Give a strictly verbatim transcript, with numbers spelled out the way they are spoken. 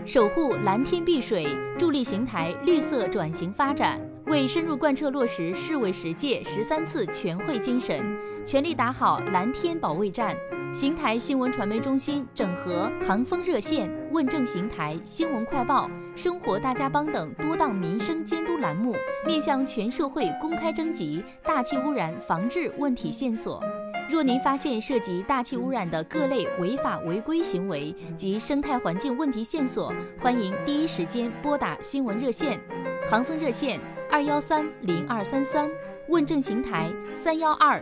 守护蓝天碧水，助力邢台绿色转型发展。为深入贯彻落实市委十届十三次全会精神，全力打好蓝天保卫战。邢台新闻传媒中心整合航风热线、问政邢台、新闻快报、生活大家帮等多档民生监督栏目，面向全社会公开征集大气污染防治问题线索。若您发现涉及大气污染的各类违法违规行为及生态环境问题线索，欢迎第一时间拨打新闻热线，航风热线二幺三零二三三，问政邢台三幺二